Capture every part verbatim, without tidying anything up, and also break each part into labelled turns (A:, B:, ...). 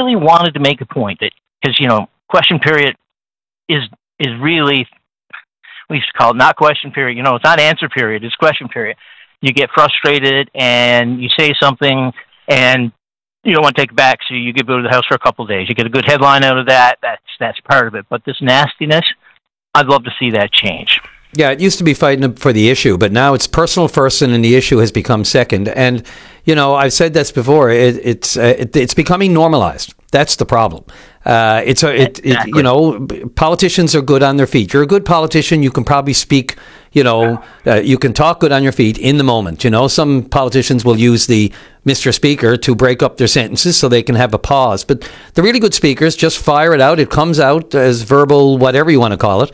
A: really wanted to make a point that, because, you know, question period is is really, we used to call it not question period. You know, it's not answer period, it's question period. You get frustrated and you say something and you don't want to take it back, so you get go to the house for a couple of days. You get a good headline out of that. That's that's part of it. But this nastiness, I'd love to see that change.
B: Yeah, it used to be fighting for the issue, but now it's personal first, and the issue has become second. And you know, I've said this before. It, it's uh, it, it's becoming normalized. That's the problem. Uh, it's a, it,
A: exactly.
B: it, you know, politicians are good on their feet. You're a good politician. You can probably speak, you know, uh, you can talk good on your feet in the moment. You know, some politicians will use the Mister Speaker to break up their sentences so they can have a pause. But the really good speakers just fire it out. It comes out as verbal, whatever you want to call it.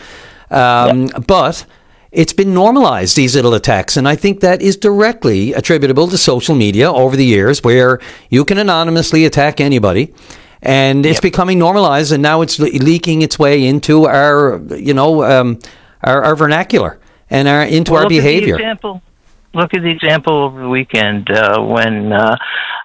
B: Um, yep. But it's been normalized, these little attacks. And I think that is directly attributable to social media over the years, where you can anonymously attack anybody. And it's yep. becoming normalized, and now it's le- leaking its way into our, you know, um, our, our vernacular and our into
A: well,
B: our
A: look
B: behavior.
A: At the example, look at the example over the weekend uh, when uh,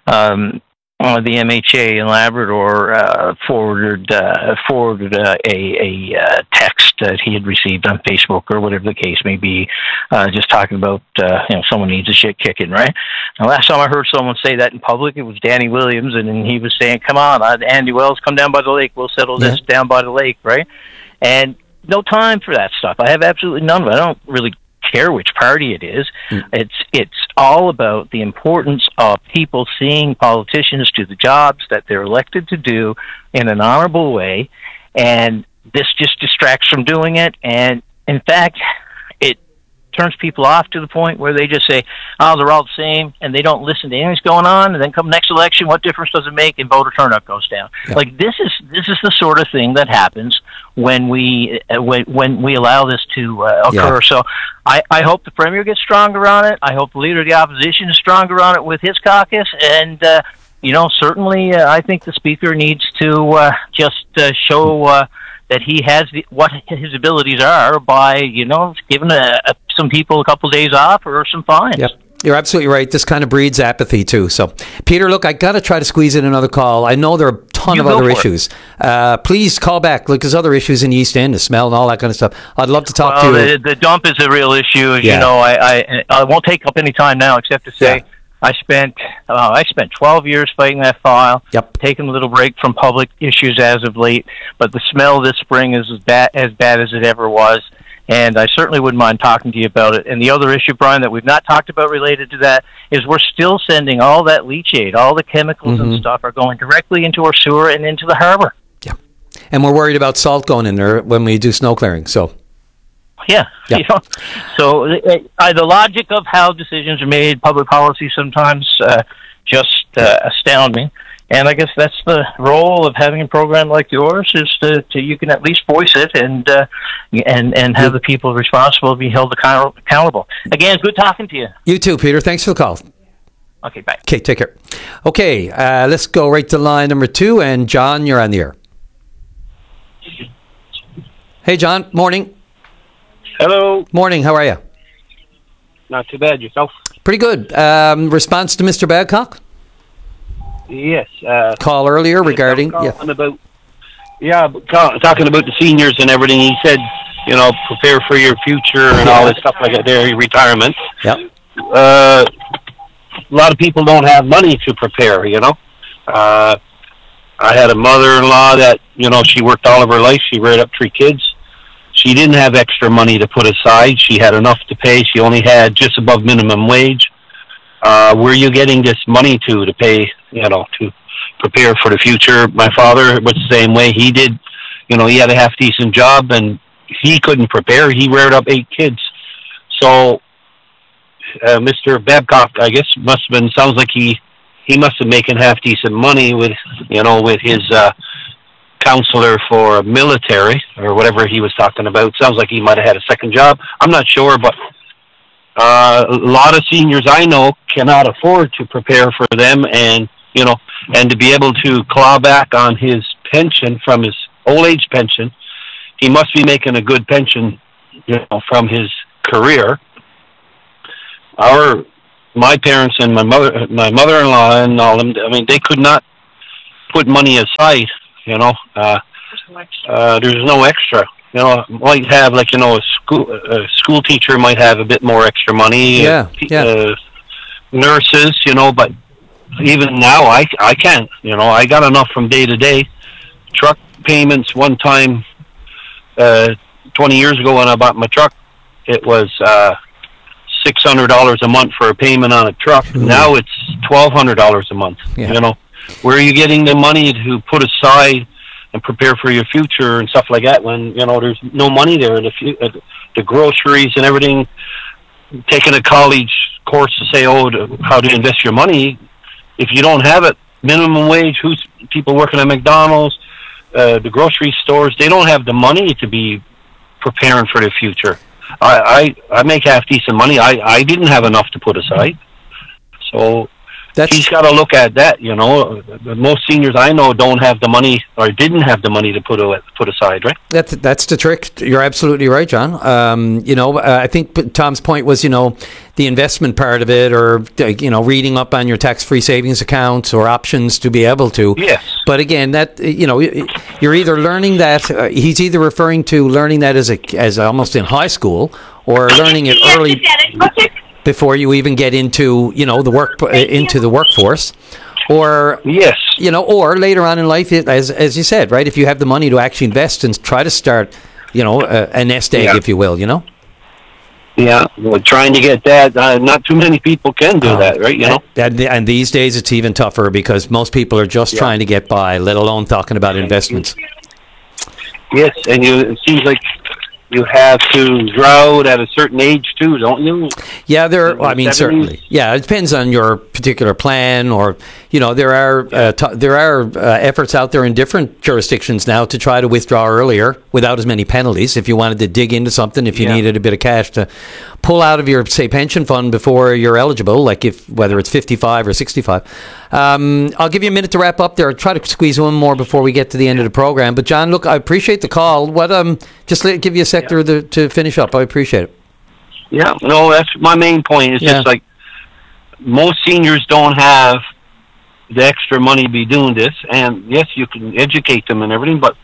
A: um, uh, the M H A in Labrador uh, forwarded uh, forwarded uh, a, a uh, text that he had received on Facebook or whatever the case may be, uh, just talking about uh, you know, someone needs a shit kicking, right? The last time I heard someone say that in public, it was Danny Williams, and, and he was saying, "Come on, uh, Andy Wells, come down by the lake. We'll settle this yeah. down by the lake," right? And no time for that stuff. I have absolutely none of it. I don't really care which party it is. Mm. It's it's all about the importance of people seeing politicians do the jobs that they're elected to do in an honorable way, and this just distracts from doing it. And in fact, it turns people off to the point where they just say, "Oh, they're all the same," and they don't listen to anything that's going on. And then come next election, what difference does it make? And voter turnout goes down. Yeah. Like this is this is the sort of thing that happens when we uh, when when we allow this to uh, occur. Yeah. So I, I hope the Premier gets stronger on it. I hope the Leader of the Opposition is stronger on it with his caucus. And uh, you know, certainly, uh, I think the Speaker needs to uh, just uh, show uh, that he has the, what his abilities are by, you know, giving a, a, some people a couple of days off or some fines.
B: Yep. You're absolutely right. This kind of breeds apathy, too. So, Peter, look, I got to try to squeeze in another call. I know there are a ton you of other issues. Uh, please call back. Look, there's other issues in the East End, the smell and all that kind of stuff. I'd love to talk
A: well,
B: to you.
A: The, the dump is a real issue. As
B: yeah.
A: you know, I, I I won't take up any time now except to say yeah. I spent uh, I spent twelve years fighting that file,
B: yep.
A: taking a little break from public issues as of late, but the smell this spring is as bad, as bad as it ever was. And I certainly wouldn't mind talking to you about it. And the other issue, Brian, that we've not talked about related to that is we're still sending all that leachate, all the chemicals mm-hmm. and stuff are going directly into our sewer and into the harbor.
B: Yeah. And we're worried about salt going in there when we do snow clearing. So,
A: yeah.
B: yeah.
A: You know, so uh, the logic of how decisions are made, public policy sometimes uh, just uh, astound me. And I guess that's the role of having a program like yours is to, to you can at least voice it and uh, and and have the people responsible be held account- accountable. Again, good talking to you.
B: You too, Peter. Thanks for the call.
A: Okay, bye.
B: Okay, take care. Okay, uh, let's go right to line number two. And John, you're on the air. Hey, John. Morning.
C: Hello.
B: Morning. How are you?
C: Not too bad. Yourself?
B: Pretty good. Um, response to Mister Babcock?
C: Yes. Uh,
B: Call earlier regarding
C: yeah.
B: About,
C: yeah, talking about the seniors and everything. He said, you know, prepare for your future and all this stuff like that. Their retirement.
B: Yep.
C: Uh, a lot of people don't have money to prepare. You know, uh, I had a mother-in-law that you know she worked all of her life. She reared up three kids. She didn't have extra money to put aside. She had enough to pay. She only had just above minimum wage. Uh, where are you getting this money to, to pay, you know, to prepare for the future? My father was the same way. He did, you know, he had a half-decent job, and he couldn't prepare. He reared up eight kids. So uh, Mister Babcock, I guess, must have been, sounds like he, he must have making half-decent money with, you know, with his uh, counselor for military or whatever he was talking about. Sounds like he might have had a second job. I'm not sure, but Uh, a lot of seniors I know cannot afford to prepare for them, and you know, and to be able to claw back on his pension from his old age pension, he must be making a good pension, you know, from his career. Our, my parents and my mother, my mother-in-law, and all them. I mean, they could not put money aside, you know, uh, uh, there's no extra. You know, might have like you know a school a school teacher might have a bit more extra money.
B: Yeah,
C: uh,
B: yeah.
C: Uh, nurses, you know, but even now I I can't. You know, I got enough from day to day. Truck payments one time, uh, twenty years ago when I bought my truck, it was uh, six hundred dollars a month for a payment on a truck. Mm. Now it's twelve hundred dollars a month. Yeah. You know, where are you getting the money to put aside and prepare for your future and stuff like that when, you know, there's no money there? The, uh, the groceries and everything, taking a college course to say, oh, to, how to invest your money. If you don't have it, minimum wage, who's people working at McDonald's, uh, the grocery stores, they don't have the money to be preparing for the future. I, I, I make half decent money. I, I didn't have enough to put aside. So That's, he's got to look at that, you know. Most seniors I know don't have the money or didn't have the money to put a, put aside, right?
B: That's that's the trick. You're absolutely right, John. Um, you know, uh, I think Tom's point was, you know, the investment part of it, or you know, reading up on your tax-free savings accounts or options to be able to.
C: Yes.
B: But again, that you know, you're either learning that. Uh, he's either referring to learning that as a as almost in high school, or learning it early before you even get into, you know, the work into the workforce, or
C: yes,
B: you know, or later on in life, as as you said, right? If you have the money to actually invest and try to start, you know, a, a nest egg, yeah. if you will, you know.
C: Yeah, well, trying to get that, uh, not too many people can do uh, that, right? You know,
B: and, and these days it's even tougher because most people are just yeah. trying to get by, let alone talking about investments.
C: Yes, and you, it seems like you have to draw out at a certain age too, don't you?
B: Yeah, there. Well, I mean, certainly. Yeah, it depends on your particular plan, or you know, there are uh, t- there are uh, efforts out there in different jurisdictions now to try to withdraw earlier without as many penalties. If you wanted to dig into something, if you yeah. needed a bit of cash to pull out of your, say, pension fund before you're eligible, like if whether it's fifty-five or sixty-five. Um, I'll give you a minute to wrap up there. I'll try to squeeze one more before we get to the end of the program. But John, look, I appreciate the call. What um, just let, give you a sector yeah. to, to finish up. I appreciate it.
C: Yeah, no, that's my main point. It's yeah. just like most seniors don't have the extra money to be doing this, and yes, you can educate them and everything, but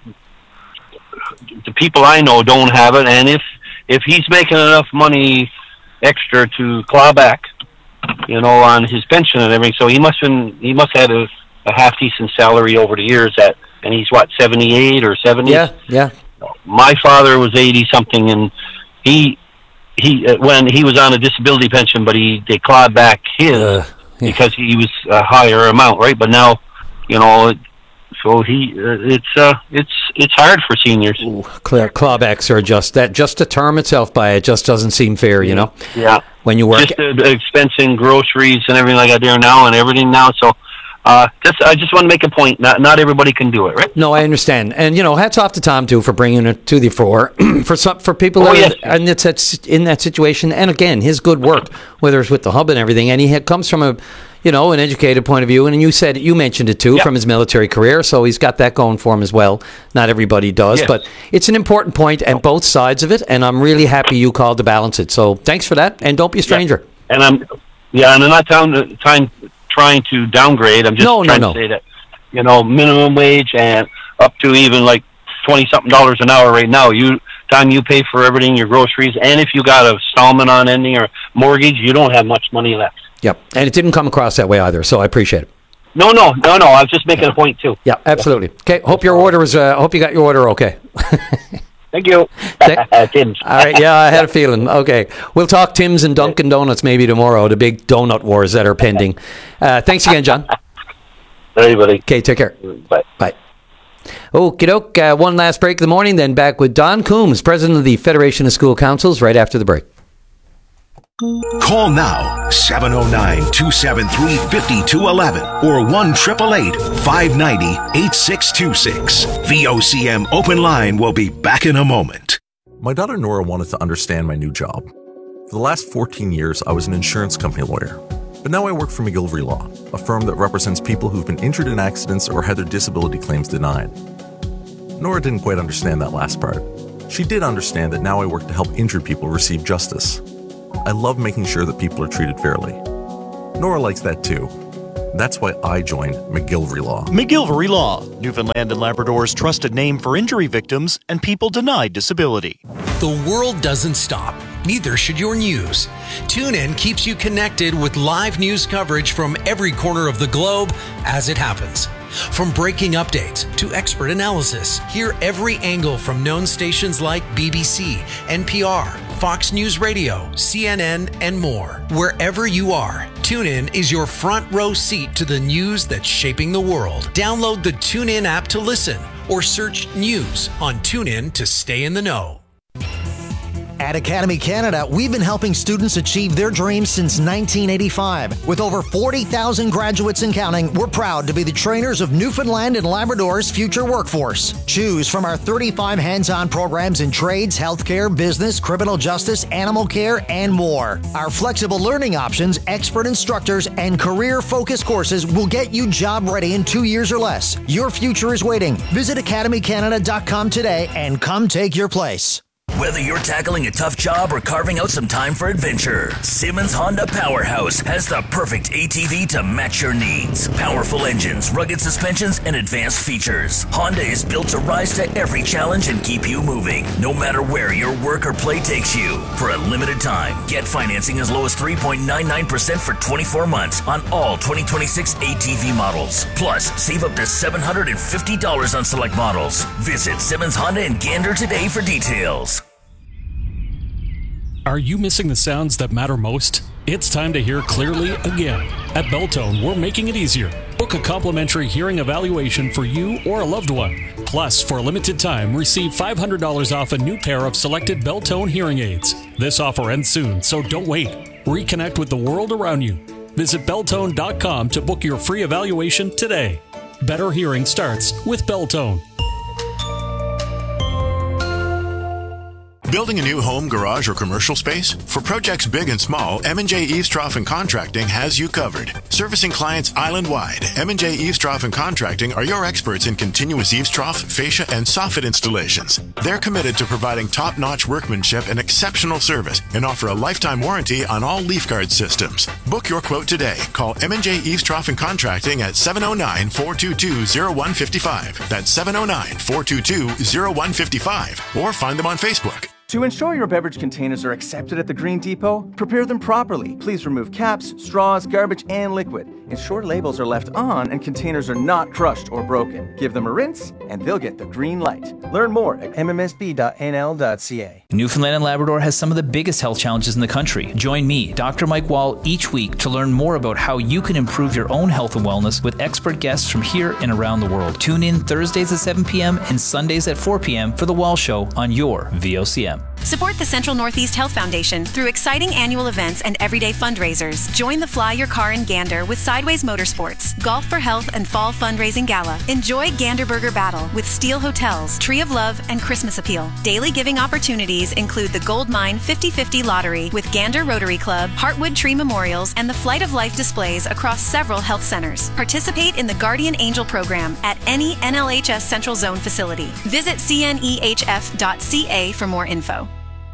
C: the people I know don't have it. And if if he's making enough money extra to claw back, you know, on his pension and everything, so he must been he must have a, a half decent salary over the years. At and he's what, seventy-eight or seventy?
B: Yeah, yeah.
C: My father was eighty something, and he he uh, when he was on a disability pension, but he they clawed back his uh, yeah. because he was a higher amount, right? But now, you know. So he, uh, it's uh, it's it's hard for seniors.
B: Ooh, clear clawbacks are just that. Just the term itself by it just doesn't seem fair, you know.
C: Yeah.
B: When you work,
C: just the, the expense in groceries and everything like that there now, and everything now. So, uh, just I just want to make a point. Not not everybody can do it, right?
B: No, I understand, and you know, hats off to Tom too for bringing it to the fore for some for people
C: oh,
B: that
C: yes.
B: are in that in that situation. And again, his good work, whether it's with the hub and everything, and he had, comes from a. You know, an educated point of view, and you said you mentioned it too, yep. from his military career, so he's got that going for him as well. Not everybody does, yes. but it's an important point and both sides of it, and I'm really happy you called to balance it. So thanks for that, and don't be a stranger.
C: Yeah. And I'm, yeah, and I'm not down, time, trying to downgrade. I'm just
B: no,
C: trying
B: no, no.
C: to say that, you know, minimum wage and up to even like twenty something dollars an hour right now. You time you pay for everything, your groceries, and if you got a installment on anything or mortgage, you don't have much money left.
B: Yep, and it didn't come across that way either, so I appreciate it.
C: No, no, no, no. I was just making a point too.
B: Yeah, absolutely. Okay, hope your order was. Uh, hope you got your order okay.
C: Thank you, Tim's.
B: All right, yeah, I had a feeling. Okay, we'll talk Tim's and Dunkin' Donuts maybe tomorrow. The big donut wars that are pending. Uh, thanks again, John.
C: Everybody.
B: Okay, take care.
C: Bye.
B: Bye. Okie doke. Uh, one last break of the morning, then back with Don Coombs, president of the Federation of School Councils, right after the break.
D: Call now, seven oh nine, two seven three, five two one one or one eight eight eight, five nine zero, eight six two six. V O C M Open Line will be back in a moment.
E: My daughter Nora wanted to understand my new job. For the last fourteen years, I was an insurance company lawyer. But now I work for McGillivray Law, a firm that represents people who've been injured in accidents or had their disability claims denied. Nora didn't quite understand that last part. She did understand that now I work to help injured people receive justice. I love making sure that people are treated fairly. Nora likes that too. That's why I joined McGilvery Law.
F: McGilvery Law, Newfoundland and Labrador's trusted name for injury victims and people denied disability.
G: The world doesn't stop. Neither should your news. TuneIn keeps you connected with live news coverage from every corner of the globe as it happens. From breaking updates to expert analysis, hear every angle from known stations like B B C, N P R, Fox News Radio, C N N, and more. Wherever you are, TuneIn is your front row seat to the news that's shaping the world. Download the TuneIn app to listen or search news on TuneIn to stay in the know.
H: At Academy Canada, we've been helping students achieve their dreams since nineteen eighty-five. With over forty thousand graduates and counting, we're proud to be the trainers of Newfoundland and Labrador's future workforce. Choose from our thirty-five hands-on programs in trades, healthcare, business, criminal justice, animal care, and more. Our flexible learning options, expert instructors, and career-focused courses will get you job ready in two years or less. Your future is waiting. Visit academy canada dot com today and come take your place.
I: Whether you're tackling a tough job or carving out some time for adventure, Simmons Honda Powerhouse has the perfect A T V to match your needs. Powerful engines, rugged suspensions, and advanced features. Honda is built to rise to every challenge and keep you moving, no matter where your work or play takes you. For a limited time, get financing as low as three point nine nine percent for twenty-four months on all twenty twenty-six A T V models. Plus, save up to seven hundred fifty dollars on select models. Visit Simmons Honda in Gander today for details.
J: Are you missing the sounds that matter most? It's time to hear clearly again. At Beltone, we're making it easier. Book a complimentary hearing evaluation for you or a loved one. Plus, for a limited time, receive five hundred dollars off a new pair of selected Beltone hearing aids. This offer ends soon, so don't wait. Reconnect with the world around you. Visit beltone dot com to book your free evaluation today. Better hearing starts with Beltone.
K: Building a new home, garage, or commercial space? For projects big and small, M and J Eavestrough and Contracting has you covered. Servicing clients island-wide, M and J Eavestrough and Contracting are your experts in continuous eavestrough, fascia, and soffit installations. They're committed to providing top-notch workmanship and exceptional service and offer a lifetime warranty on all leaf guard systems. Book your quote today. Call M and J Eavestrough and Contracting at seven oh nine, four two two, oh one five five. That's seven oh nine, four two two, oh one five five. Or find them on Facebook.
L: To ensure your beverage containers are accepted at the Green Depot, prepare them properly. Please remove caps, straws, garbage, and liquid. Ensure labels are left on and containers are not crushed or broken. Give them a rinse, and they'll get the green light. Learn more at m m s b dot n l dot c a.
M: Newfoundland and Labrador has some of the biggest health challenges in the country. Join me, Doctor Mike Wall, each week to learn more about how you can improve your own health and wellness with expert guests from here and around the world. Tune in Thursdays at seven p.m. and Sundays at four p.m. for The Wall Show on your V O C M.
N: Support the Central Northeast Health Foundation through exciting annual events and everyday fundraisers. Join the Fly Your Car in Gander with Sideways Motorsports, Golf for Health and Fall Fundraising Gala. Enjoy Gander Burger Battle with Steel Hotels, Tree of Love, and Christmas Appeal. Daily giving opportunities include the Gold Mine fifty fifty Lottery with Gander Rotary Club, Heartwood Tree Memorials, and the Flight of Life displays across several health centers. Participate in the Guardian Angel program at any N L H S Central Zone facility. Visit c n e h f dot c a for more info.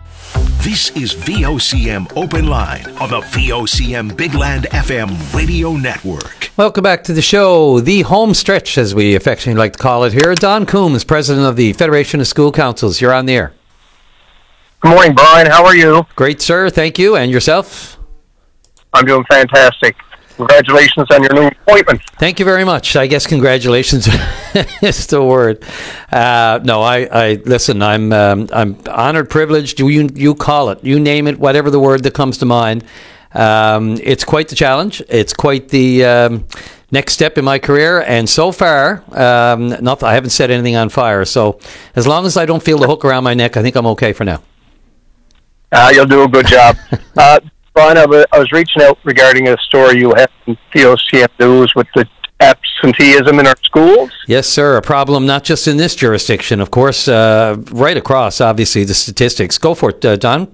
D: This is V O C M Open Line on the V O C M Big Land F M radio network.
B: Welcome back to the show, the home stretch, as we affectionately like to call it here. Don Coombs, president of the Federation of School Councils. You're on the air.
C: Good morning, Brian. How are you?
B: Great, sir. Thank you. And yourself?
C: I'm doing fantastic. Congratulations on your new appointment.
B: Thank you very much. I guess congratulations is the word. Uh, no, I, I listen. I'm um, I'm honored, privileged. You you call it, you name it, whatever the word that comes to mind. Um, it's quite the challenge. It's quite the um, next step in my career. And so far, um, not I haven't set anything on fire. So as long as I don't feel the hook around my neck, I think I'm okay for now.
C: Uh, you'll do a good job. uh, Brian, I was reaching out regarding a story you had in V O C M News with the absenteeism in our schools.
B: Yes, sir. A problem not just in this jurisdiction, of course, uh, right across, obviously, the statistics. Go for it, uh, Don.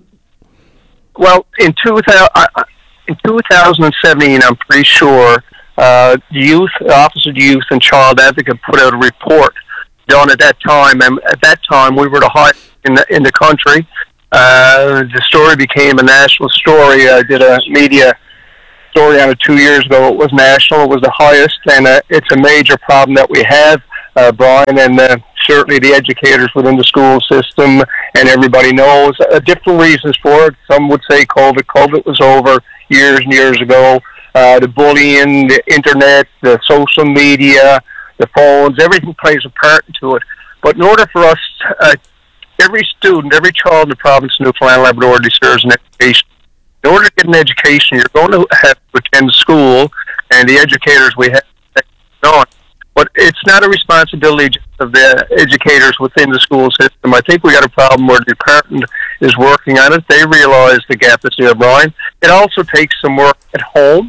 C: Well, in, two thousand, in two thousand seventeen, I'm pretty sure, uh, the youth, Office of Youth and Child Advocate put out a report done at that time, and at that time we were the highest in the, in the country. Uh, the story became a national story. I did a media
O: story on it two years ago. It was national. It was the highest, and uh, it's a major problem that we have, uh, Brian, and uh, certainly the educators within the school system, and everybody knows uh, different reasons for it. Some would say COVID. COVID was over years and years ago. Uh, the bullying, the internet, the social media, the phones, everything plays a part into it. But in order for us, uh, every student, every child in the province of Newfoundland and Labrador deserves an education. In order to get an education, you're going to have to attend school, and the educators we have on. But it's not a responsibility just of the educators within the school system. I think we got a problem where the department is working on it. They realize the gap that's there, Brian. It also takes some work at home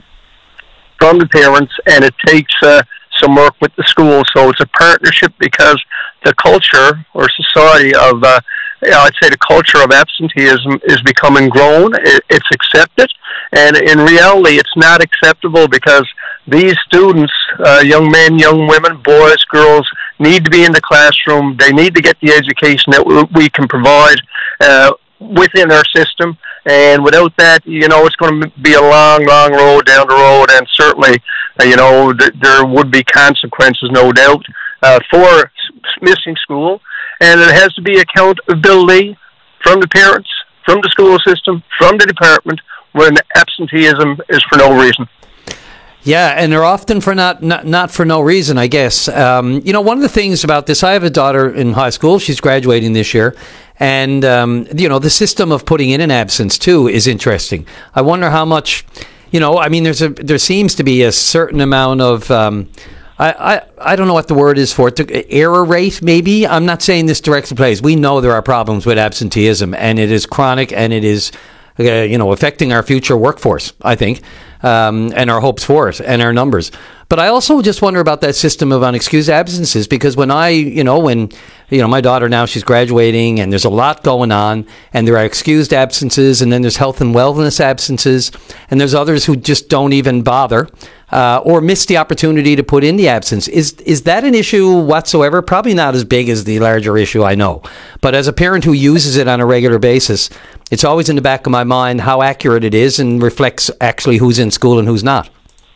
O: from the parents, and it takes uh, some work with the school. So it's a partnership, because the culture or society of, uh, you know, I'd say the culture of absenteeism is becoming grown. It, it's accepted, and in reality, it's not acceptable, because these students, uh, young men, young women, boys, girls, need to be in the classroom. They need to get the education that we, we can provide uh, within our system. And without that, you know, it's going to be a long, long road down the road, and certainly, uh, you know, th- there would be consequences, no doubt, uh, for missing school. And it has to be accountability from the parents, from the school system, from the department, when absenteeism is for no reason.
B: Yeah, and they're often for not, not not for no reason, I guess. Um, you know, one of the things about this, I have a daughter in high school. She's graduating this year. And, um, you know, the system of putting in an absence, too, is interesting. I wonder how much, you know, I mean, there's a there seems to be a certain amount of, um, I, I, I don't know what the word is for it, error rate, maybe? I'm not saying this directly plays. We know there are problems with absenteeism, and it is chronic, and it is, uh, you know, affecting our future workforce, I think. Um, and our hopes for it and our numbers. But I also just wonder about that system of unexcused absences, because when I, you know, when, you know, my daughter now, she's graduating, and there's a lot going on, and there are excused absences, and then there's health and wellness absences, and there's others who just don't even bother uh, or miss the opportunity to put in the absence. Is is that an issue whatsoever? Probably not as big as the larger issue, I know. But as a parent who uses it on a regular basis, it's always in the back of my mind how accurate it is and reflects actually who's in school and who's not.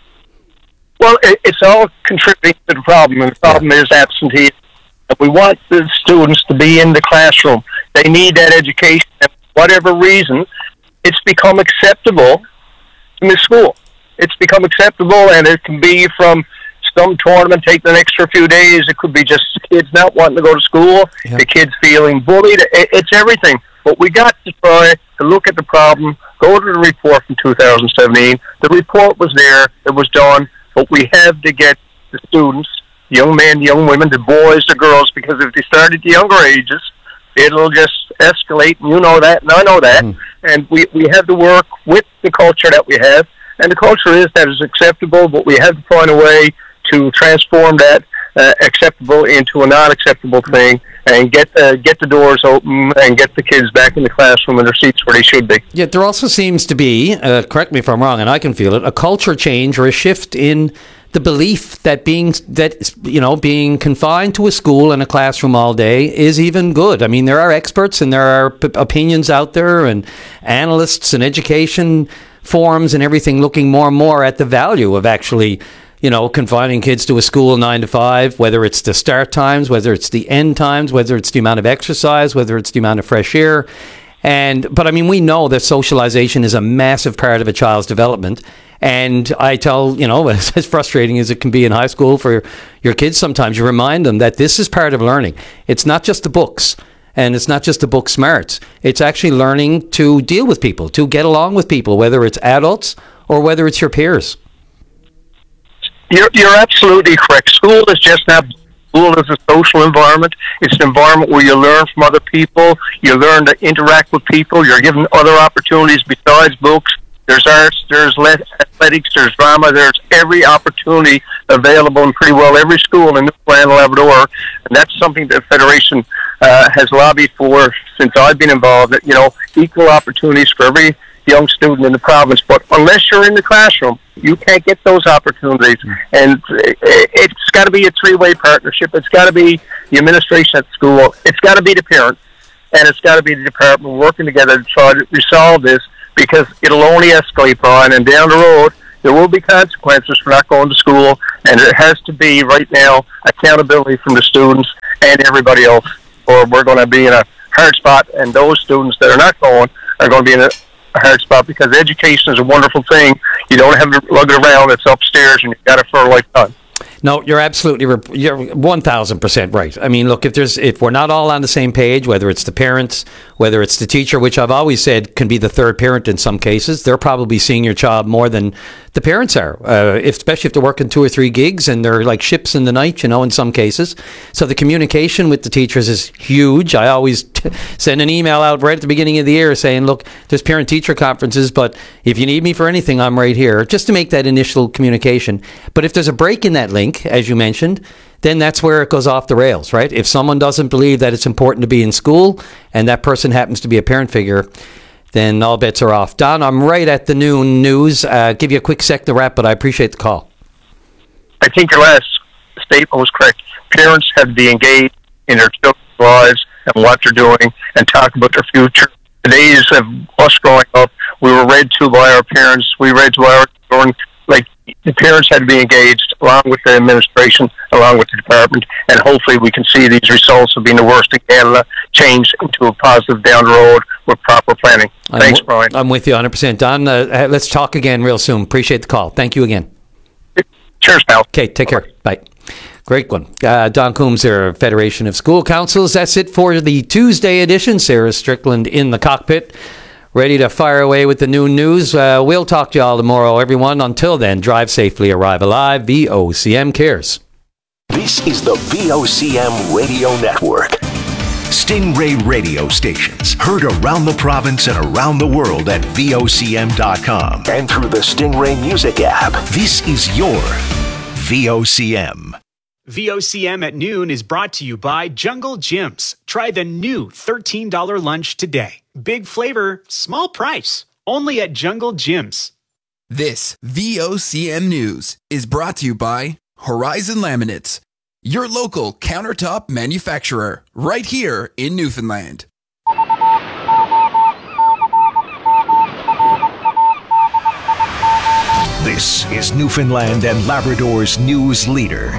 O: Well, it's all contributing to the problem, and the problem is absenteeism. We want the students to be in the classroom. They need that education. And for whatever reason, it's become acceptable in the school. It's become acceptable, and it can be from some tournament taking an extra few days. It could be just kids not wanting to go to school, yeah. The kids feeling bullied. It's everything. But we got to try to look at the problem, go to the report from two thousand seventeen. The report was there. It was done. But we have to get the students, young men, young women, the boys, the girls, because if they start at the younger ages, it'll just escalate, and you know that, and I know that. Mm. And we, we have to work with the culture that we have, and the culture is that is acceptable, but we have to find a way to transform that uh, acceptable into a non-acceptable thing, and get uh, get the doors open and get the kids back in the classroom in their seats where they should be.
B: Yeah, there also seems to be, uh, correct me if I'm wrong, and I can feel it, a culture change or a shift in the belief that being that you know being confined to a school and a classroom all day is even good. I mean, there are experts and there are p- opinions out there, and analysts and education forums and everything looking more and more at the value of actually, you know, confining kids to a school nine to five, whether it's the start times, whether it's the end times, whether it's the amount of exercise, whether it's the amount of fresh air. And, but I mean, we know that socialization is a massive part of a child's development. And I tell, you know, as, as frustrating as it can be in high school for your kids, sometimes you remind them that this is part of learning. It's not just the books, and it's not just the book smarts. It's actually learning to deal with people, to get along with people, whether it's adults or whether it's your peers.
O: You're, you're absolutely correct. School is just not, school is a social environment. It's an environment where you learn from other people. You learn to interact with people. You're given other opportunities besides books. There's arts, there's athletics, there's drama. There's every opportunity available in pretty well every school in Newfoundland and Labrador. And that's something that the Federation uh, has lobbied for since I've been involved, that, you know, equal opportunities for every young student in the province. But unless you're in the classroom, you can't get those opportunities. And it's got to be a three-way partnership. It's got to be the administration at school. It's got to be the parents. And it's got to be the department working together to try to resolve this, because it'll only escalate, Brian. And down the road, there will be consequences for not going to school, and there has to be right now accountability from the students and everybody else, or we're going to be in a hard spot, and those students that are not going are going to be in a a hard spot, because education is a wonderful thing. You don't have to lug it around. It's upstairs, and you've got it for a lifetime.
B: No, you're absolutely re- you're one thousand percent right. I mean, look, if there's if we're not all on the same page, whether it's the parents, whether it's the teacher, which I've always said can be the third parent in some cases, they're probably seeing your child more than the parents are, uh, if, especially if they're working two or three gigs and they're like ships in the night, you know, in some cases. So the communication with the teachers is huge. I always t- send an email out right at the beginning of the year saying, look, there's parent-teacher conferences, but if you need me for anything, I'm right here, just to make that initial communication. But if there's a break in that link, as you mentioned, then that's where it goes off the rails, right? If someone doesn't believe that it's important to be in school and that person happens to be a parent figure, then all bets are off. Don, I'm right at the noon news. Uh, give you a quick sec to wrap, but I appreciate the call.
O: I think your last statement was correct. Parents have to be engaged in their children's lives and what they're doing and talk about their future. The days of us growing up, we were read to by our parents. We read to our children. Like, the parents had to be engaged along with the administration, along with the department, and hopefully we can see these results of being the worst in Canada change into a positive down the road with proper planning. Thanks,
B: I'm,
O: Brian.
B: I'm with you one hundred percent. Don, uh, let's talk again real soon. Appreciate the call. Thank you again.
O: Cheers, pal.
B: Okay, take care. Bye. Great one. Uh, Don Coombs there, Federation of School Councils. That's it for the Tuesday edition. Sarah Strickland in the cockpit, ready to fire away with the noon news. Uh, we'll talk to you all tomorrow, everyone. Until then, drive safely, arrive alive. V O C M cares.
D: This is the V O C M Radio Network. Stingray radio stations heard around the province and around the world at V O C M dot com and through the Stingray Music app. This is your V O C M.
P: V O C M at noon is brought to you by Jungle Gyms. Try the new thirteen dollars lunch today. Big flavor, small price. Only at Jungle Gyms.
Q: This V O C M News is brought to you by Horizon Laminates, your local countertop manufacturer, right here in Newfoundland.
D: This is Newfoundland and Labrador's news leader.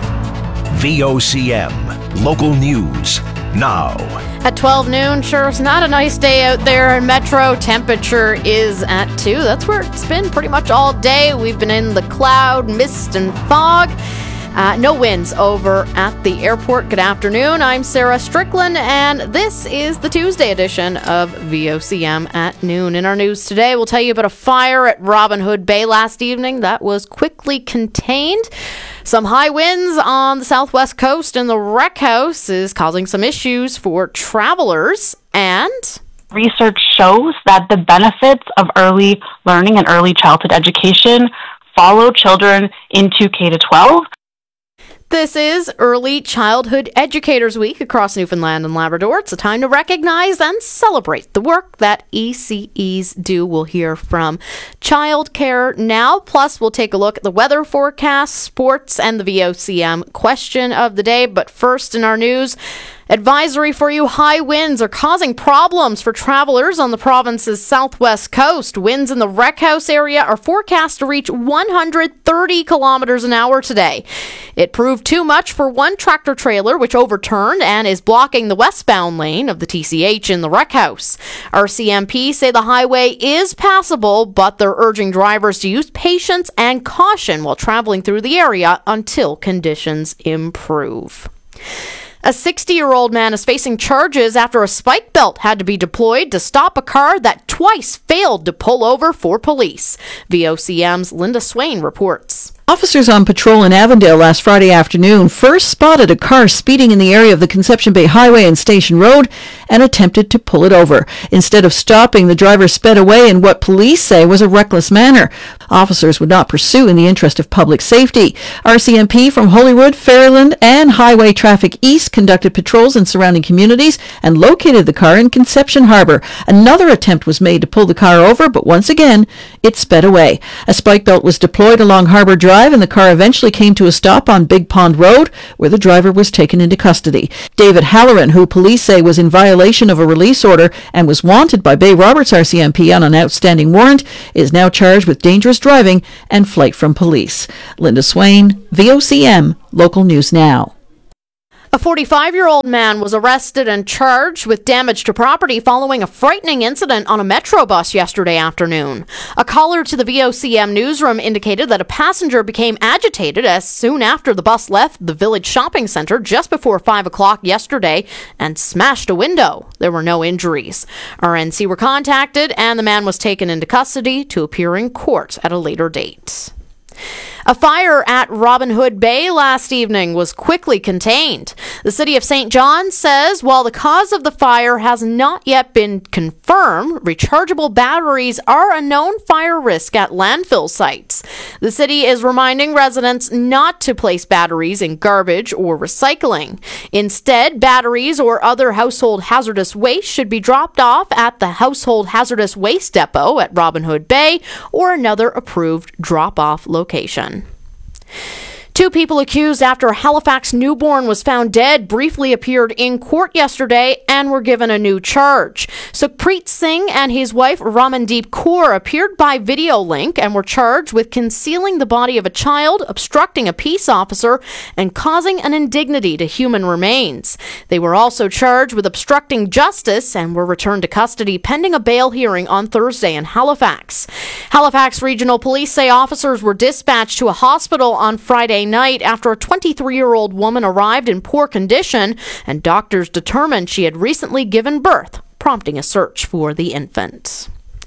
D: V O C M, local news, now.
R: At twelve noon, sure, it's not a nice day out there in Metro. Temperature is at two. That's where it's been pretty much all day. We've been in the cloud, mist, and fog. Uh, no winds over at the airport. Good afternoon. I'm Sarah Strickland, and this is the Tuesday edition of V O C M at noon. In our news today, we'll tell you about a fire at Robin Hood Bay last evening that was quickly contained. Some high winds on the southwest coast, and the wreck house is causing some issues for travelers. And
S: research shows that the benefits of early learning and early childhood education follow children into K to twelve.
R: This is Early Childhood Educators Week across Newfoundland and Labrador. It's a time to recognize and celebrate the work that E C Es do. We'll hear from Childcare Now. Plus, we'll take a look at the weather forecast, sports, and the V O C M question of the day. But first in our news, advisory for you, high winds are causing problems for travelers on the province's southwest coast. Winds in the wreck house area are forecast to reach one hundred thirty kilometers an hour today. It proved too much for one tractor trailer, which overturned and is blocking the westbound lane of the T C H in the wreck house. R C M P say the highway is passable, but they're urging drivers to use patience and caution while traveling through the area until conditions improve. A sixty-year-old man is facing charges after a spike belt had to be deployed to stop a car that twice failed to pull over for police. V O C M's Linda Swain reports.
T: Officers on patrol in Avondale last Friday afternoon first spotted a car speeding in the area of the Conception Bay Highway and Station Road and attempted to pull it over. Instead of stopping, the driver sped away in what police say was a reckless manner. Officers would not pursue in the interest of public safety. R C M P from Holyrood, Fairland, and Highway Traffic East conducted patrols in surrounding communities and located the car in Conception Harbour. Another attempt was made to pull the car over, but once again, it sped away. A spike belt was deployed along Harbour Drive drive, and the car eventually came to a stop on Big Pond Road, where the driver was taken into custody. David Halloran, who police say was in violation of a release order and was wanted by Bay Roberts R C M P on an outstanding warrant, is now charged with dangerous driving and flight from police. Linda Swain, V O C M, Local News Now.
R: A forty-five-year-old man was arrested and charged with damage to property following a frightening incident on a Metro bus yesterday afternoon. A caller to the V O C M newsroom indicated that a passenger became agitated as soon after the bus left the Village Shopping Centre just before five o'clock yesterday and smashed a window. There were no injuries. R N C were contacted and the man was taken into custody to appear in court at a later date. A fire at Robin Hood Bay last evening was quickly contained. The City of Saint John says while the cause of the fire has not yet been confirmed, rechargeable batteries are a known fire risk at landfill sites. The city is reminding residents not to place batteries in garbage or recycling. Instead, batteries or other household hazardous waste should be dropped off at the Household Hazardous Waste Depot at Robin Hood Bay or another approved drop-off location. Two people accused after a Halifax newborn was found dead briefly appeared in court yesterday and were given a new charge. Sukhpreet Singh and his wife Ramandeep Kaur appeared by video link and were charged with concealing the body of a child, obstructing a peace officer, and causing an indignity to human remains. They were also charged with obstructing justice and were returned to custody pending a bail hearing on Thursday in Halifax. Halifax Regional Police say officers were dispatched to a hospital on Friday night after a twenty-three-year-old woman arrived in poor condition and doctors determined she had recently given birth, prompting a search for the infant.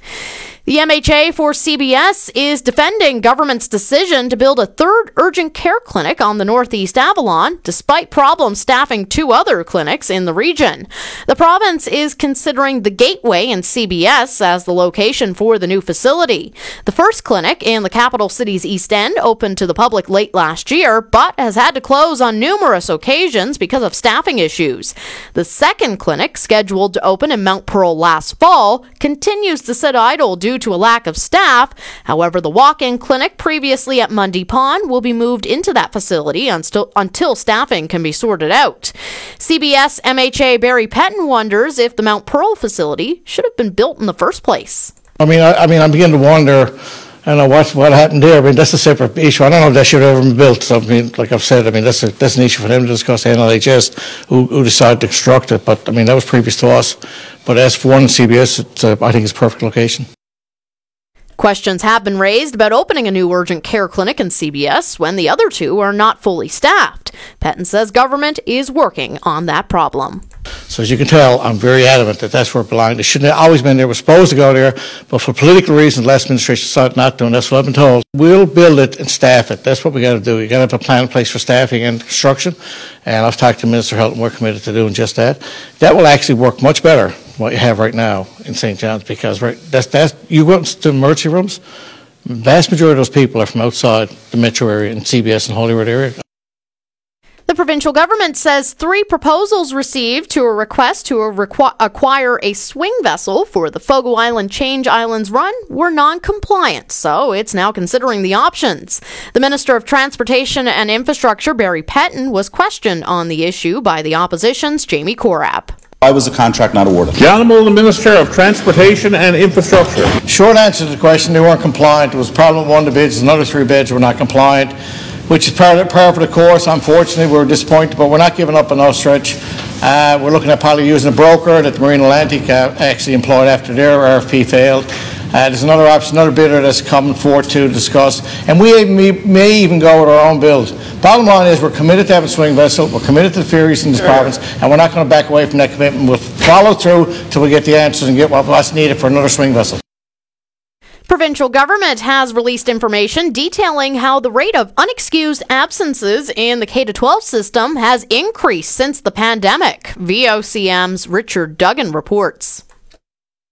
R: The M H A for C B S is defending government's decision to build a third urgent care clinic on the Northeast Avalon, despite problems staffing two other clinics in the region. The province is considering the Gateway in C B S as the location for the new facility. The first clinic in the capital city's East End opened to the public late last year, but has had to close on numerous occasions because of staffing issues. The second clinic, scheduled to open in Mount Pearl last fall, continues to sit idle due to a lack of staff. However, the walk-in clinic previously at Mundy Pond will be moved into that facility until, until staffing can be sorted out. C B S M H A Barry Pettin wonders if the Mount Pearl facility should have been built in the first place.
U: I mean, I, I mean, I'm beginning to wonder, I know what what happened there. I mean, that's a separate issue. I don't know if that should have ever been built. So, I mean, like I've said, I mean, that's a, that's an issue for them to discuss, N L H S, who, who decided to construct it. But, I mean, that was previous to us. But as for one C B S, it's, uh, I think it's a perfect location.
R: Questions have been raised about opening a new urgent care clinic in C B S when the other two are not fully staffed. Pettin says government is working on that problem.
U: So as you can tell, I'm very adamant that that's where it belonged. It shouldn't have always been there. It was supposed to go there, but for political reasons, the last administration decided not to, and that's what I've been told. We'll build it and staff it. That's what we got to do. You got to have a plan in place for staffing and construction, and I've talked to Minister Health, and we're committed to doing just that. That will actually work much better than what you have right now in Saint John's, because right, that's that's you go to emergency rooms. The vast majority of those people are from outside the metro area and C B S and Holyrood area.
R: The provincial government says three proposals received to a request to a requ- acquire a swing vessel for the Fogo Island Change Islands run were non-compliant, so it's now considering the options. The Minister of Transportation and Infrastructure, Barry Pettin, was questioned on the issue by the opposition's Jamie Corap.
V: Why was the contract not awarded?
U: The Honourable Minister of Transportation and Infrastructure. Short answer to the question, they weren't compliant. There was a problem with one of the bids, another three bids were not compliant, which is part of, part of the course. Unfortunately, we're disappointed, but we're not giving up on no stretch. Uh, we're looking at probably using a broker that the Marine Atlantic uh, actually employed after their R F P failed. Uh, there's another option, another bidder that's coming forward to discuss, and we may, may even go with our own build. Bottom line is we're committed to having a swing vessel, we're committed to the ferries in this province, and we're not going to back away from that commitment. We'll follow through till we get the answers and get what's needed for another swing vessel.
R: Provincial government has released information detailing how the rate of unexcused absences in the K through twelve system has increased since the pandemic. V O C M's Richard Duggan reports.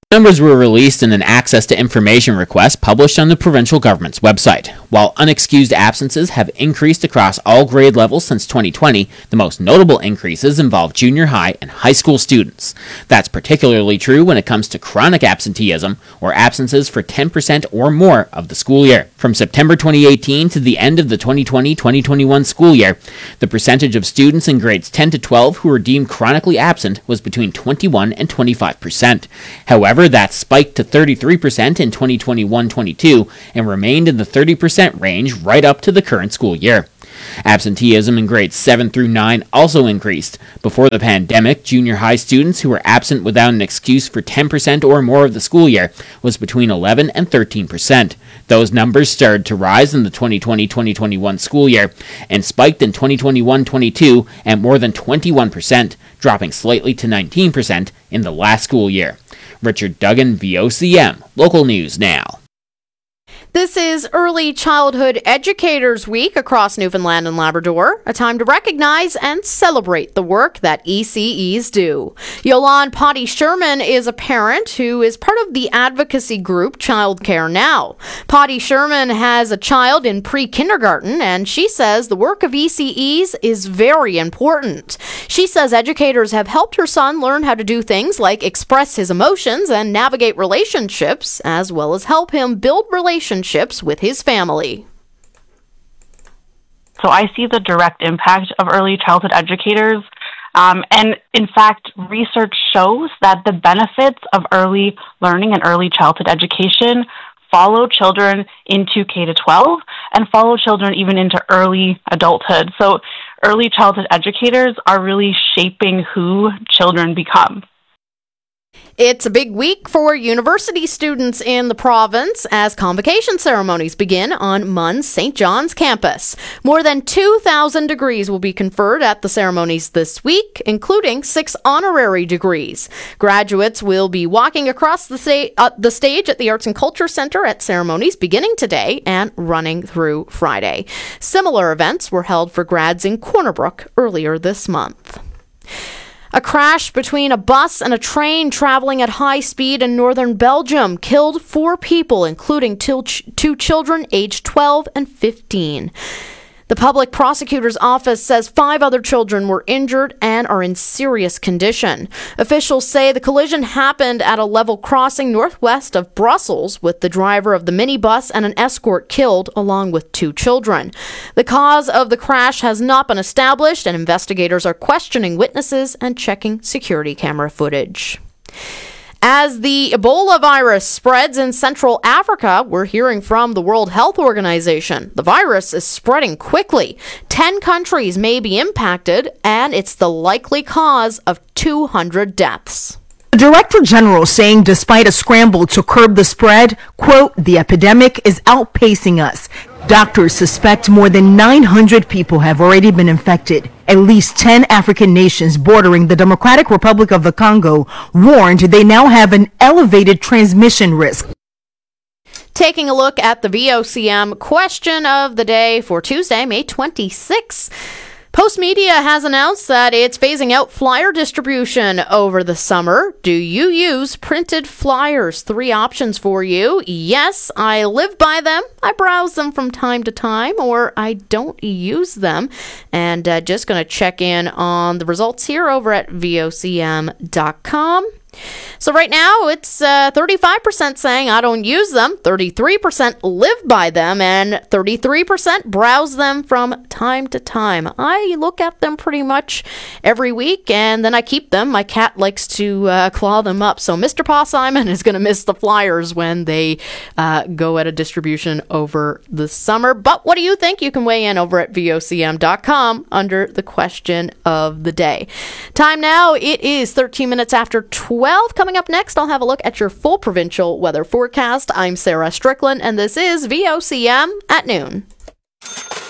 A: Numbers were released in an access to information request published on the provincial government's website. While unexcused absences have increased across all grade levels since twenty twenty, the most notable increases involve junior high and high school students. That's particularly true when it comes to chronic absenteeism, or absences for ten percent or more of the school year. From September twenty eighteen to the end of the twenty twenty twenty twenty-one school year, the percentage of students in grades ten to twelve who were deemed chronically absent was between twenty-one and twenty-five percent. However, that spiked to thirty-three percent in twenty twenty-one twenty-two and remained in the thirty percent range right up to the current school year. Absenteeism in grades seven through nine also increased. Before the pandemic, junior high students who were absent without an excuse for ten percent or more of the school year was between eleven and thirteen percent. Those numbers started to rise in the twenty twenty twenty twenty-one school year and spiked in twenty twenty-one twenty-two at more than twenty-one percent, dropping slightly to nineteen percent in the last school year. Richard Duggan, V O C M, Local News Now.
R: This is Early Childhood Educators Week across Newfoundland and Labrador, a time to recognize and celebrate the work that E C Es do. Yolande Potty Sherman is a parent who is part of the advocacy group Childcare Now. Potty Sherman has a child in pre-kindergarten, and she says the work of E C Es is very important. She says educators have helped her son learn how to do things like express his emotions and navigate relationships, as well as help him build relationships with his family.
S: So I see the direct impact of early childhood educators. Um, and in fact, research shows that the benefits of early learning and early childhood education follow children into K to twelve and follow children even into early adulthood. So early childhood educators are really shaping who children become.
R: It's a big week for university students in the province as convocation ceremonies begin on M U N's Saint John's campus. More than two thousand degrees will be conferred at the ceremonies this week, including six honorary degrees. Graduates will be walking across the, sta- uh, the stage at the Arts and Culture Centre at ceremonies beginning today and running through Friday. Similar events were held for grads in Corner Brook earlier this month. A crash between a bus and a train traveling at high speed in northern Belgium killed four people, including two, ch- two children aged twelve and fifteen. The public prosecutor's office says five other children were injured and are in serious condition. Officials say the collision happened at a level crossing northwest of Brussels, with the driver of the minibus and an escort killed, along with two children. The cause of the crash has not been established, and investigators are questioning witnesses and checking security camera footage. As the Ebola virus spreads in Central Africa, we're hearing from the World Health Organization. The virus is spreading quickly. Ten countries may be impacted, and it's the likely cause of two hundred deaths.
E: The Director General saying despite a scramble to curb the spread, quote, the epidemic is outpacing us. Doctors suspect more than nine hundred people have already been infected. At least ten African nations bordering the Democratic Republic of the Congo warned they now have an elevated transmission risk.
R: Taking a look at the V O C M question of the day for Tuesday, May twenty-sixth. Postmedia has announced that it's phasing out flyer distribution over the summer. Do you use printed flyers? Three options for you. Yes, I live by them. I browse them from time to time, or I don't use them. And uh, just going to check in on the results here over at V O C M dot com. So right now, it's uh, thirty-five percent saying I don't use them, thirty-three percent live by them, and thirty-three percent browse them from time to time. I look at them pretty much every week, and then I keep them. My cat likes to uh, claw them up, so Mister Paul Simon is going to miss the flyers when they uh, go at a distribution over the summer. But what do you think? You can weigh in over at V O C M dot com under the question of the day. Time now, it is thirteen minutes after twelve. Coming up next, I'll have a look at your full provincial weather forecast. I'm Sarah Strickland, and this is V O C M at noon.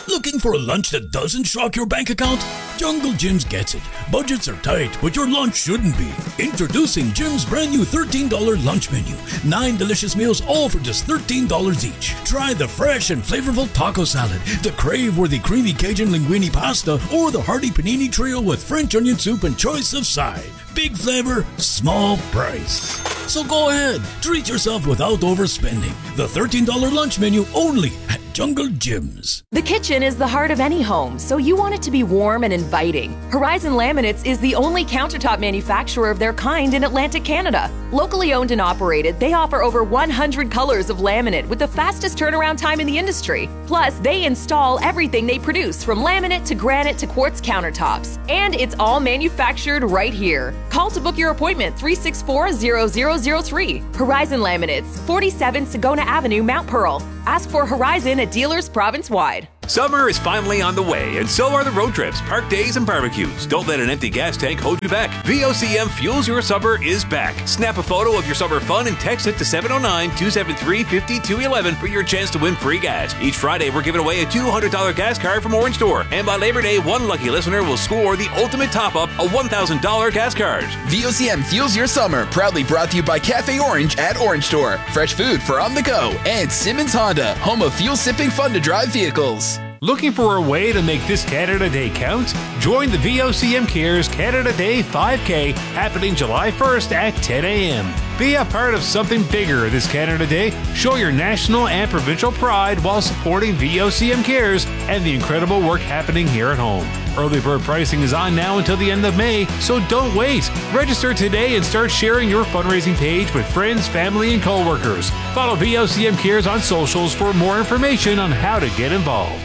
F: Looking for a lunch that doesn't shock your bank account? Jungle Jim's gets it. Budgets are tight, but your lunch shouldn't be. Introducing Jim's brand new thirteen dollars lunch menu. Nine delicious meals, all for just thirteen dollars each. Try the fresh and flavorful taco salad, the crave-worthy creamy Cajun linguine pasta, or the hearty panini trio with French onion soup and choice of side. Big flavor, small price. So go ahead, treat yourself without overspending. The thirteen dollars lunch menu only at Jungle Jim's.
G: The kitchen is the heart of any home, so you want it to be warm and inviting. Horizon Laminates is the only countertop manufacturer of their kind in Atlantic Canada. Locally owned and operated, they offer over one hundred colors of laminate with the fastest turnaround time in the industry. Plus, they install everything they produce, from laminate to granite to quartz countertops. And it's all manufactured right here. Call to book your appointment, three six four, zero zero zero three. Horizon Laminates, forty-seven Sagona Avenue, Mount Pearl. Ask for Horizon at dealers province-wide.
W: Summer is finally on the way, and so are the road trips, park days, and barbecues. Don't let an empty gas tank hold you back. V O C M Fuels Your Summer is back. Snap a photo of your summer fun and text it to seven oh nine, two seven three, five two one one for your chance to win free gas. Each Friday, we're giving away a two hundred dollars gas card from Orange Store. And by Labor Day, one lucky listener will score the ultimate top-up, a one thousand dollars gas card.
Q: V O C M Fuels Your Summer, proudly brought to you by Cafe Orange at Orange Store. Fresh food for on the go. And Simmons Honda, home of fuel-sipping fun-to-drive vehicles.
X: Looking for a way to make this Canada Day count? Join the V O C M Cares Canada Day five K happening July first at ten a.m. Be a part of something bigger this Canada Day. Show your national and provincial pride while supporting V O C M Cares and the incredible work happening here at home. Early bird pricing is on now until the end of May, so don't wait. Register today and start sharing your fundraising page with friends, family, and coworkers. Follow V O C M Cares on socials for more information on how to get involved.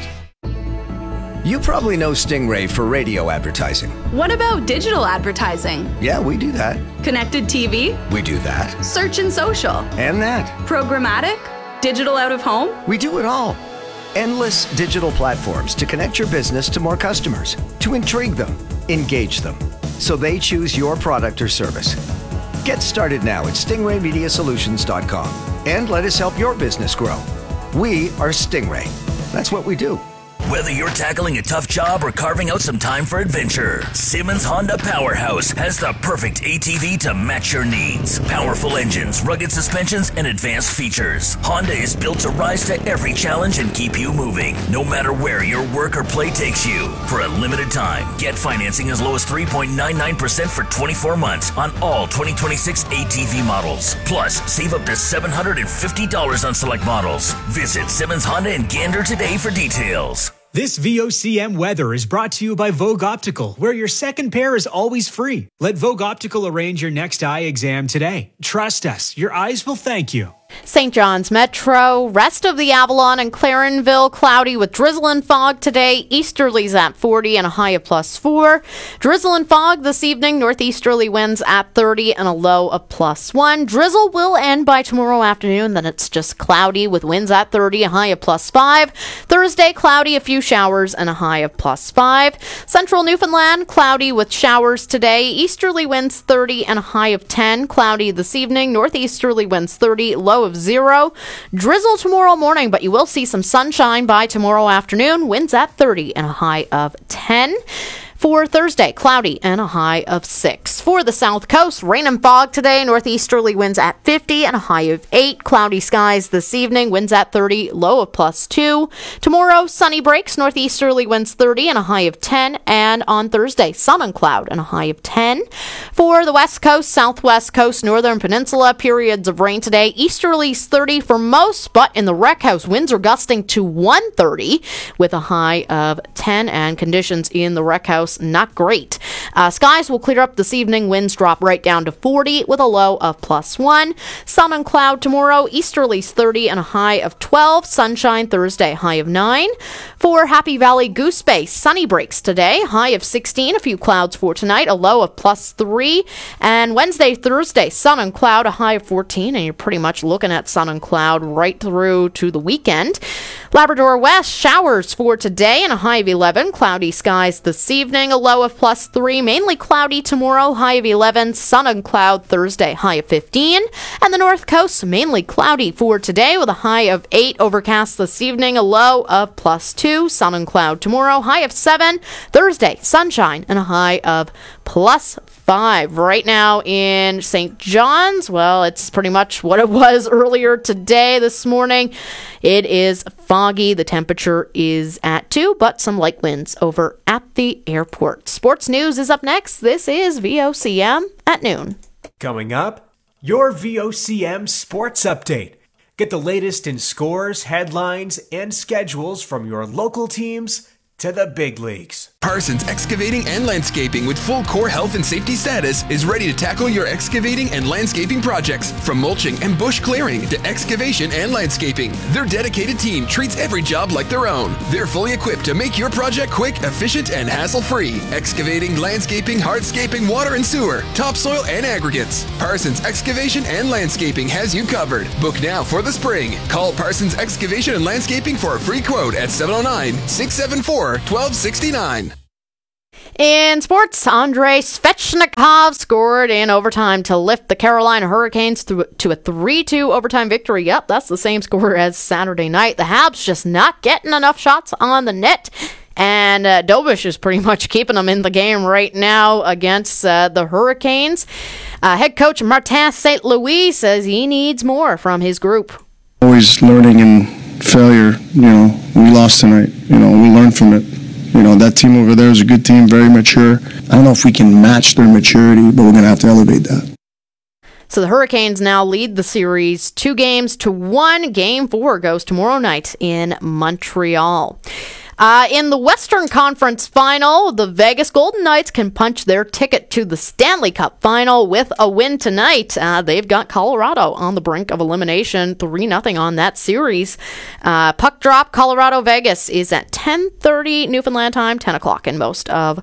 Y: You probably know Stingray for radio advertising.
Z: What about digital advertising?
Y: Yeah, we do that.
Z: Connected T V?
Y: We do that.
Z: Search and social?
Y: And that.
Z: Programmatic? Digital out of home?
Y: We do it all. Endless digital platforms to connect your business to more customers, to intrigue them, engage them, so they choose your product or service. Get started now at stingray media solutions dot com and let us help your business grow. We are Stingray. That's what we do.
I: Whether you're tackling a tough job or carving out some time for adventure, Simmons Honda Powerhouse has the perfect A T V to match your needs. Powerful engines, rugged suspensions, and advanced features. Honda is built to rise to every challenge and keep you moving, no matter where your work or play takes you. For a limited time, get financing as low as three point nine nine percent for twenty-four months on all twenty twenty-six A T V models. Plus, save up to seven hundred fifty dollars on select models. Visit Simmons Honda in Gander today for details.
P: This V O C M weather is brought to you by Vogue Optical, where your second pair is always free. Let Vogue Optical arrange your next eye exam today. Trust us, your eyes will thank you.
R: Saint John's Metro, rest of the Avalon and Clarenville, cloudy with drizzle and fog today. Easterlies at forty and a high of plus four. Drizzle and fog this evening. Northeasterly winds at thirty and a low of plus one. Drizzle will end by tomorrow afternoon. Then it's just cloudy with winds at thirty, a high of plus five. Thursday, cloudy, a few showers and a high of plus five. Central Newfoundland, cloudy with showers today. Easterly winds thirty and a high of ten. Cloudy this evening. Northeasterly winds thirty, low of zero. Drizzle tomorrow morning, but you will see some sunshine by tomorrow afternoon. Winds at thirty and a high of ten. For Thursday, cloudy and a high of six. For the South Coast, rain and fog today. Northeasterly winds at fifty and a high of eight. Cloudy skies this evening. Winds at thirty, low of plus two. Tomorrow, sunny breaks. Northeasterly winds thirty and a high of ten. And on Thursday, sun and cloud and a high of ten. For the West Coast, Southwest Coast, Northern Peninsula, periods of rain today. Easterlies thirty for most, but in the Rec House, winds are gusting to one thirty with a high of ten. And conditions in the Rec House, not great. Uh, skies will clear up this evening. Winds drop right down to forty with a low of plus one. Sun and cloud tomorrow. Easterlies thirty and a high of twelve. Sunshine Thursday, high of nine. For Happy Valley Goose Bay, sunny breaks today. High of sixteen. A few clouds for tonight. A low of plus three. And Wednesday, Thursday, sun and cloud. A high of fourteen. And you're pretty much looking at sun and cloud right through to the weekend. Labrador West, showers for today and a high of eleven. Cloudy skies this evening, a low of plus three. Mainly cloudy tomorrow, high of eleven. Sun and cloud Thursday, high of fifteen. And the North Coast, mainly cloudy for today with a high of eight. Overcast this evening, a low of plus two. Sun and cloud tomorrow, high of seven. Thursday, sunshine and a high of plus five. Right now in Saint John's, well, it's pretty much what it was earlier today, this morning. It is foggy. The temperature is at two, but some light winds over at the airport. Sports news is up next. This is V O C M at noon.
H: Coming up, your V O C M Sports Update. Get the latest in scores, headlines, and schedules from your local teams to the big leagues.
Q: Parsons Excavating and Landscaping with full core health and safety status is ready to tackle your excavating and landscaping projects. From mulching and bush clearing to excavation and landscaping, their dedicated team treats every job like their own. They're fully equipped to make your project quick, efficient, and hassle-free. Excavating, landscaping, hardscaping, water and sewer, topsoil, and aggregates. Parsons Excavation and Landscaping has you covered. Book now for the spring. Call Parsons Excavation and Landscaping for a free quote at seven oh nine, six seven four, one two six nine.
R: In sports, Andrei Svechnikov scored in overtime to lift the Carolina Hurricanes to, to a three two overtime victory. Yep, that's the same score as Saturday night. The Habs just not getting enough shots on the net. And uh, Dobish is pretty much keeping them in the game right now against uh, the Hurricanes. Uh, head coach Martin Saint Louis says he needs more from his group.
J: Always learning in failure. You know, we lost tonight. You know, we learned from it. You know, that team over there is a good team, very mature. I don't know if we can match their maturity, but we're going to have to elevate that.
R: So the Hurricanes now lead the series two games to one. Game four goes tomorrow night in Montreal. Uh, in the Western Conference Final, the Vegas Golden Knights can punch their ticket to the Stanley Cup Final with a win tonight. Uh, they've got Colorado on the brink of elimination, three nothing on that series. Uh, puck drop, Colorado-Vegas is at ten thirty Newfoundland time, ten o'clock in most of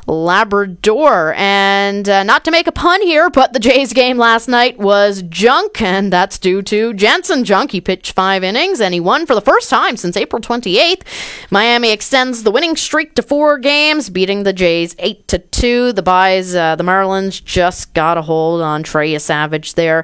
R: Labrador. And uh, not to make a pun here, but the Jays game last night was junk, and that's due to Jansen Junk. He pitched five innings, and he won for the first time since April twenty-eighth. Miami extends the winning streak to four games, beating the Jays eight to two. The Buys, uh, the Marlins just got a hold on Trey Savage there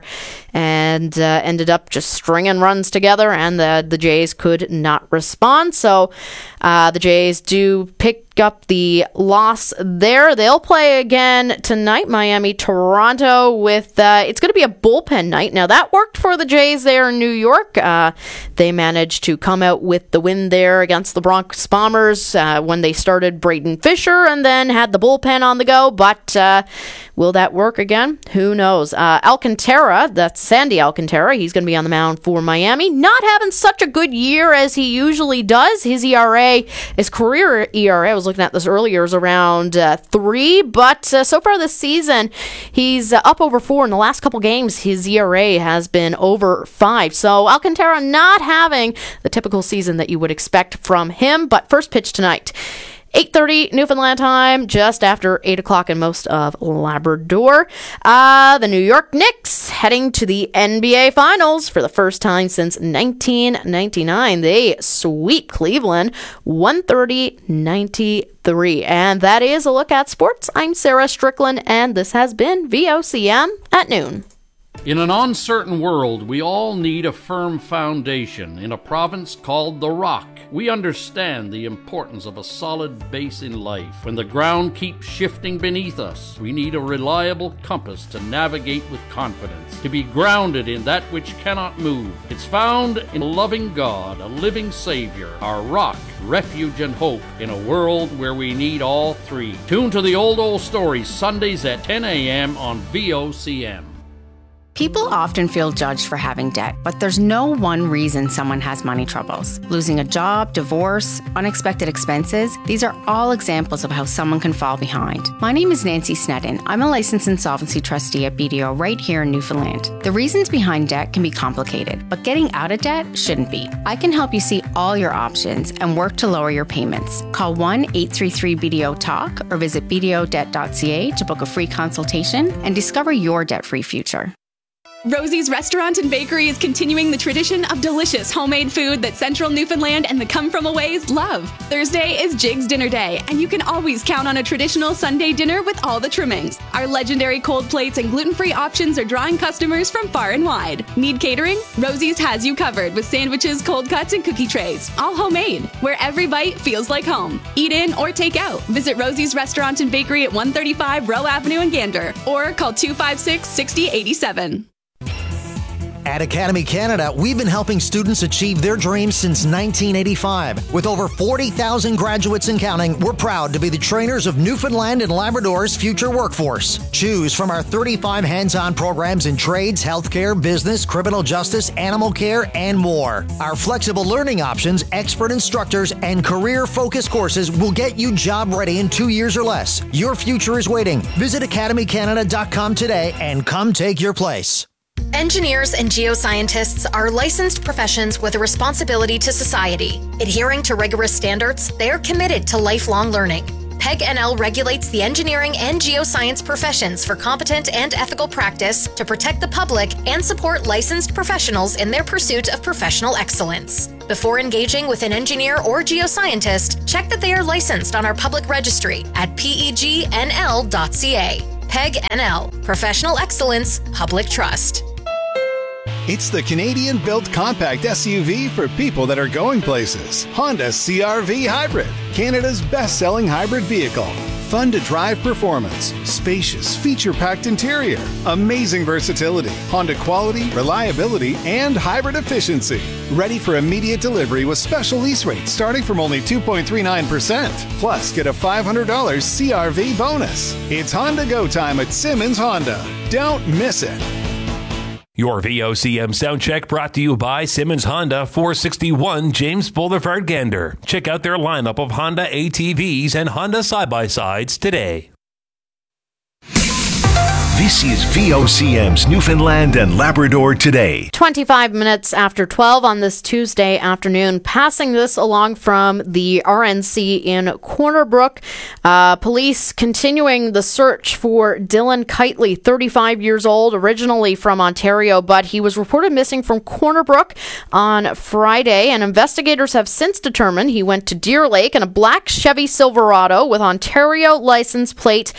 R: and uh, ended up just stringing runs together, and the, the Jays could not respond. So uh, the Jays do pick up the loss there. They'll play again tonight, Miami, Toronto, with, uh, it's going to be a bullpen night. Now, that worked for the Jays there in New York. Uh, they managed to come out with the win there against the Bronx Bombers uh, when they started Braden Fisher and then had the bullpen on the go, but uh, will that work again? Who knows? Uh, Alcantara, that's Sandy Alcantara, he's going to be on the mound for Miami. Not having such a good year as he usually does. His E R A, his career E R A, I was looking at this earlier, is around uh, three, but uh, so far this season, he's uh, up over four. In the last couple games, his E R A has been over five. So Alcantara not having the typical season that you would expect from him, but first pitch tonight. eight thirty Newfoundland time, just after eight o'clock in most of Labrador. Uh, the New York Knicks heading to the N B A Finals for the first time since nineteen ninety-nine. They sweep Cleveland one thirty to ninety-three. And that is a look at sports. I'm Sarah Strickland, and this has been V O C M at noon.
K: In an uncertain world, we all need a firm foundation. In a province called The Rock, we understand the importance of a solid base in life. When the ground keeps shifting beneath us, we need a reliable compass to navigate with confidence, to be grounded in that which cannot move. It's found in a loving God, a living Savior, our rock, refuge, and hope in a world where we need all three. Tune to the Old Old Stories Sundays at ten a.m. on V O C M.
L: People often feel judged for having debt, but there's no one reason someone has money troubles. Losing a job, divorce, unexpected expenses, these are all examples of how someone can fall behind. My name is Nancy Sneddon. I'm a licensed insolvency trustee at B D O right here in Newfoundland. The reasons behind debt can be complicated, but getting out of debt shouldn't be. I can help you see all your options and work to lower your payments. Call one eight three three B D O talk or visit b d o debt dot c a to book a free consultation and discover your debt-free future.
Z: Rosie's Restaurant and Bakery is continuing the tradition of delicious homemade food that Central Newfoundland and the come-from-aways love. Thursday is Jig's Dinner Day, and you can always count on a traditional Sunday dinner with all the trimmings. Our legendary cold plates and gluten-free options are drawing customers from far and wide. Need catering? Rosie's has you covered with sandwiches, cold cuts, and cookie trays, all homemade, where every bite feels like home. Eat in or take out. Visit Rosie's Restaurant and Bakery at one thirty-five Rowe Avenue in Gander, or call two five six, six zero eight seven.
B: At Academy Canada, we've been helping students achieve their dreams since nineteen eighty-five. With over forty thousand graduates and counting, we're proud to be the trainers of Newfoundland and Labrador's future workforce. Choose from our thirty-five hands-on programs in trades, healthcare, business, criminal justice, animal care, and more. Our flexible learning options, expert instructors, and career-focused courses will get you job ready in two years or less. Your future is waiting. Visit academy canada dot com today and come take your place.
C: Engineers and geoscientists are licensed professions with a responsibility to society. Adhering to rigorous standards, they are committed to lifelong learning. P E G N L regulates the engineering and geoscience professions for competent and ethical practice to protect the public and support licensed professionals in their pursuit of professional excellence. Before engaging with an engineer or geoscientist, check that they are licensed on our public registry at P E G N L dot C A. P E G N L, Professional Excellence, Public Trust.
D: It's the Canadian-built compact S U V for people that are going places. Honda C R V Hybrid, Canada's best-selling hybrid vehicle. Fun-to-drive performance, spacious, feature-packed interior, amazing versatility, Honda quality, reliability, and hybrid efficiency. Ready for immediate delivery with special lease rates starting from only two point three nine percent. Plus, get a five hundred dollars C R V bonus. It's Honda Go time at Simmons Honda. Don't miss it.
W: Your V O C M sound check brought to you by Simmons Honda, four sixty-one James Boulevard, Gander. Check out their lineup of Honda A T Vs and Honda side-by-sides today.
M: This is V O C M's Newfoundland and Labrador Today.
R: twenty-five minutes after twelve on this Tuesday afternoon. Passing this along from the R N C in Corner Brook. Uh, police continuing the search for Dylan Kitely, thirty-five years old, originally from Ontario, but he was reported missing from Corner Brook on Friday, and investigators have since determined he went to Deer Lake in a black Chevy Silverado with Ontario license plate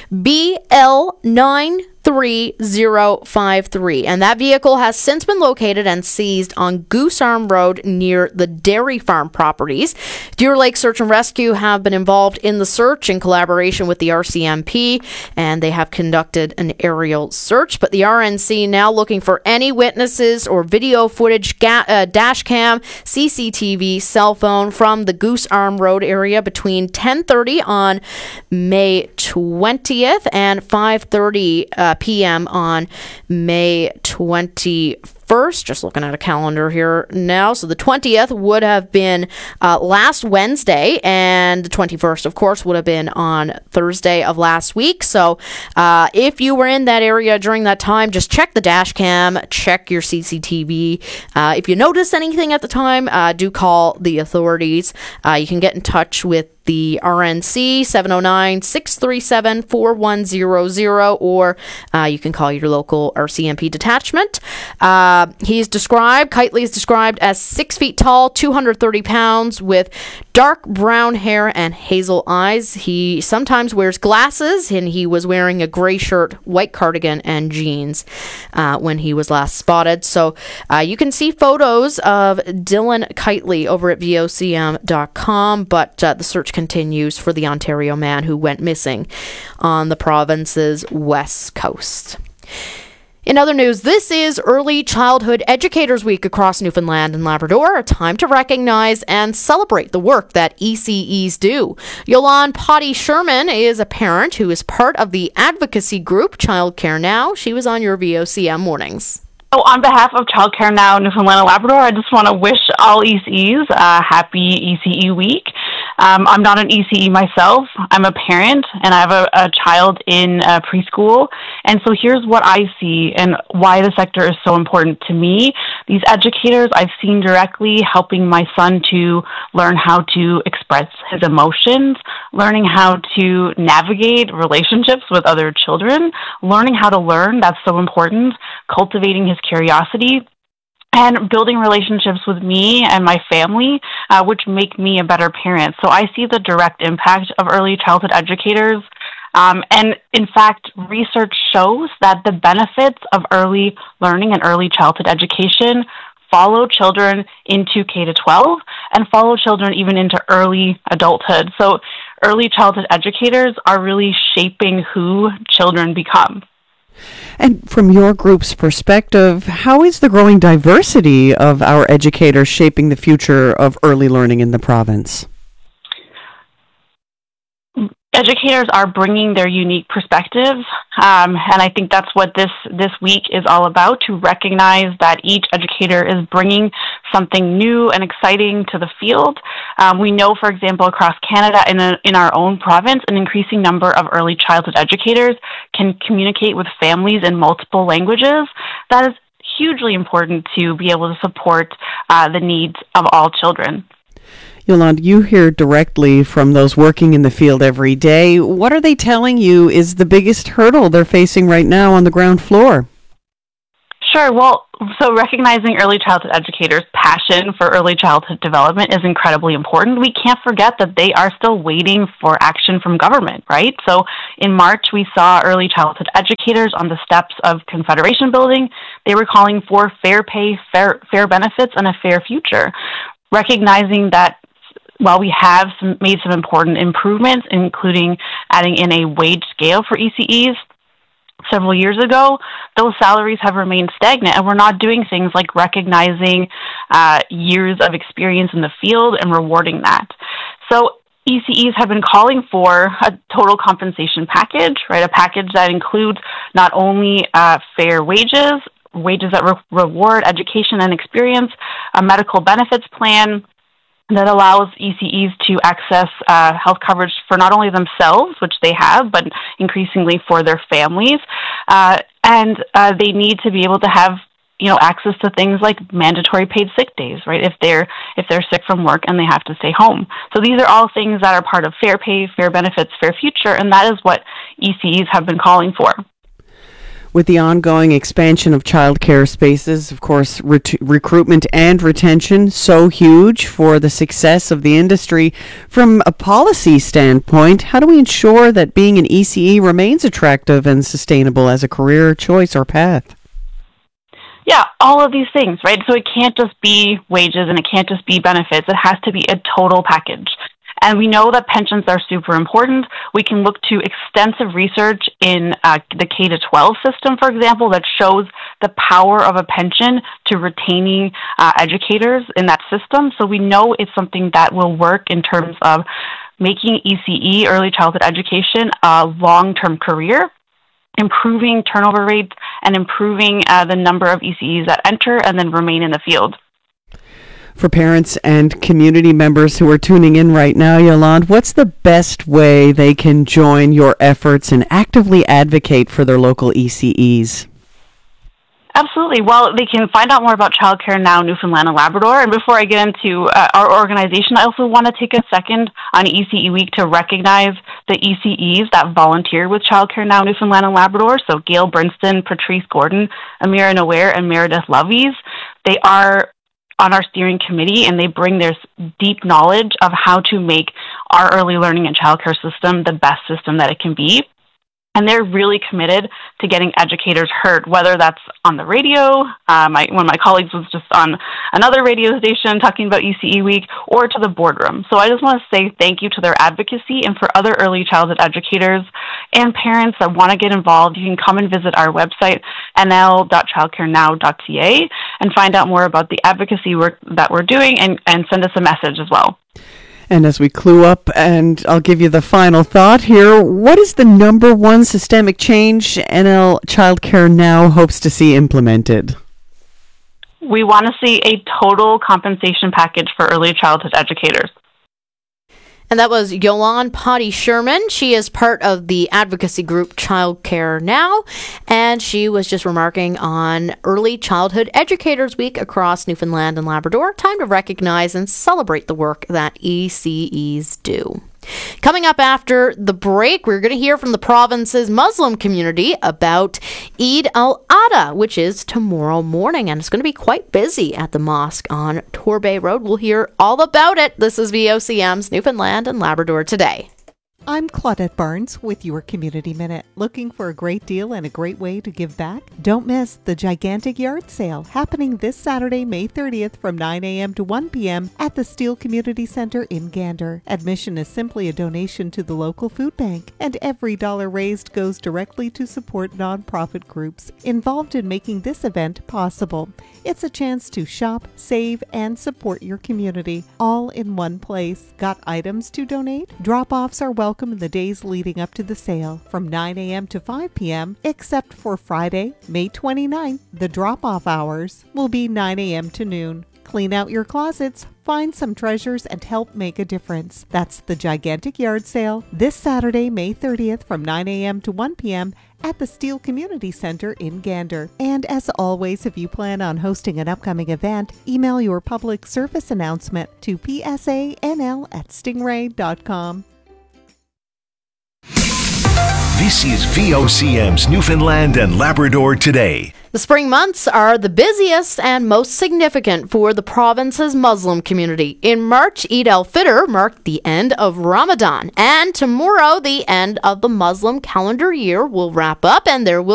R: B L nine three zero five three, and that vehicle has since been located and seized on Goose Arm Road near the Dairy Farm properties. Deer Lake Search and Rescue have been involved in the search in collaboration with the R C M P, and they have conducted an aerial search, but the R N C now looking for any witnesses or video footage, ga- uh, dash cam, C C T V, cell phone from the Goose Arm Road area between ten thirty on May twentieth and five thirty uh, p.m. on May twenty-first. Just looking at a calendar here now. So the twentieth would have been uh, last Wednesday, and the twenty-first, of course, would have been on Thursday of last week. So uh, if you were in that area during that time, just check the dash cam, check your C C T V. Uh, if you notice anything at the time, uh, do call the authorities. Uh, you can get in touch with the R N C, seven oh nine, six three seven, four one zero zero, or uh, you can call your local R C M P detachment. Uh, he's described, Kitely is described as six feet tall, two hundred thirty pounds, with dark brown hair and hazel eyes. He sometimes wears glasses, and he was wearing a gray shirt, white cardigan, and jeans uh, when he was last spotted. So uh, you can see photos of Dylan Kitely over at V O C M dot com, but uh, the search continues for the Ontario man who went missing on the province's west coast. In other news, this is Early Childhood Educators Week across Newfoundland and Labrador, a time to recognize and celebrate the work that E C Es do. Yolande Potty Sherman is a parent who is part of the advocacy group Childcare Now. She was on your V O C M mornings.
S: So on behalf of Childcare Now Newfoundland and Labrador, I just want to wish all E C Es a happy E C E week. Um, I'm not an E C E myself. I'm a parent, and I have a, a child in uh, preschool. And so here's what I see and why the sector is so important to me. These educators I've seen directly helping my son to learn how to express his emotions, learning how to navigate relationships with other children, learning how to learn. That's so important. cultivating his curiosity, and building relationships with me and my family, uh, which make me a better parent. So I see the direct impact of early childhood educators. Um, and in fact, research shows that the benefits of early learning and early childhood education follow children into K to twelve and follow children even into early adulthood. So early childhood educators are really shaping who children become.
A: And from your group's perspective, how is the growing diversity of our educators shaping the future of early learning in the province?
S: Educators are bringing their unique perspectives, um, and I think that's what this, this week is all about, to recognize that each educator is bringing something new and exciting to the field. Um, we know, for example, across Canada and in, in our own province, an increasing number of early childhood educators can communicate with families in multiple languages. That is hugely important to be able to support uh, the needs of all children.
A: Yolande, you hear directly from those working in the field every day. What are they telling you is the biggest hurdle they're facing right now on the ground floor?
S: Sure. Well, so recognizing early childhood educators' passion for early childhood development is incredibly important. We can't forget that they are still waiting for action from government, right? So in March, we saw early childhood educators on the steps of Confederation Building. They were calling for fair pay, fair, fair benefits, and a fair future, recognizing that while we have some, made some important improvements, including adding in a wage scale for E C Es several years ago, those salaries have remained stagnant, and we're not doing things like recognizing uh, years of experience in the field and rewarding that. So E C Es have been calling for a total compensation package, right? A package that includes not only uh, fair wages, wages that re- reward education and experience, a medical benefits plan that allows E C Es to access uh, health coverage for not only themselves, which they have, but increasingly for their families. Uh, and uh, they need to be able to have, you know, access to things like mandatory paid sick days, right? If they're if they're sick from work and they have to stay home. So these are all things that are part of fair pay, fair benefits, fair future, and that is what E C Es have been calling for.
A: With the ongoing expansion of childcare spaces, of course, ret- recruitment and retention so huge for the success of the industry. From a policy standpoint, how do we ensure that being an E C E remains attractive and sustainable as a career choice or path?
S: Yeah, all of these things, right? So it can't just be wages and it can't just be benefits. It has to be a total package. And we know that pensions are super important. We can look to extensive research in uh, the K to twelve system, for example, that shows the power of a pension to retaining uh, educators in that system. So we know it's something that will work in terms of making E C E, early childhood education, a long-term career, improving turnover rates, and improving uh, the number of E C Es that enter and then remain in the field.
A: For parents and community members who are tuning in right now, Yolande, what's the best way they can join your efforts and actively advocate for their local E C Es?
S: Absolutely. Well, they can find out more about Childcare Now Newfoundland and Labrador. And before I get into uh, our organization, I also want to take a second on E C E Week to recognize the E C Es that volunteer with Childcare Now Newfoundland and Labrador. So Gail Brinston, Patrice Gordon, Amira Naware, and Meredith Lovies. They are on our steering committee, and they bring their deep knowledge of how to make our early learning and childcare system the best system that it can be. And they're really committed to getting educators heard, whether that's on the radio, uh, my, one of my colleagues was just on another radio station talking about E C E Week, or to the boardroom. So I just want to say thank you to their advocacy, and for other early childhood educators and parents that want to get involved, you can come and visit our website, n l dot childcare now dot c a, and find out more about the advocacy work that we're doing, and, and send us a message as well.
A: And as we clue up, and I'll give you the final thought here, what is the number one systemic change N L Childcare Now hopes to see implemented?
S: We want to see a total compensation package for early childhood educators.
R: And that was Yolande Potty-Sherman. She is part of the advocacy group Childcare Now, and she was just remarking on Early Childhood Educators Week across Newfoundland and Labrador. Time to recognize and celebrate the work that E C Es do. Coming up after the break, we're going to hear from the province's Muslim community about Eid al-Adha, which is tomorrow morning, and it's going to be quite busy at the mosque on Torbay Road. We'll hear all about it. This is V O C M's Newfoundland and Labrador Today.
E: I'm Claudette Barnes with your Community Minute. Looking for a great deal and a great way to give back? Don't miss the gigantic yard sale happening this Saturday, May thirtieth from nine a.m. to one p.m. at the Steele Community Center in Gander. Admission is simply a donation to the local food bank, and every dollar raised goes directly to support nonprofit groups involved in making this event possible. It's a chance to shop, save, and support your community all in one place. Got items to donate? Drop-offs are welcome in the days leading up to the sale from nine a.m. to five p.m. except for Friday, May twenty-ninth. The drop-off hours will be nine a.m. to noon. Clean out your closets, find some treasures, and help make a difference. That's the gigantic yard sale this Saturday, May thirtieth from nine a.m. to one p.m. at the Steele Community Center in Gander. And as always, if you plan on hosting an upcoming event, email your public service announcement to p s a n l at stingray dot com.
M: This is V O C M's Newfoundland and Labrador Today.
R: The spring months are the busiest and most significant for the province's Muslim community. In March, Eid al-Fitr marked the end of Ramadan, and tomorrow the end of the Muslim calendar year will wrap up, and there will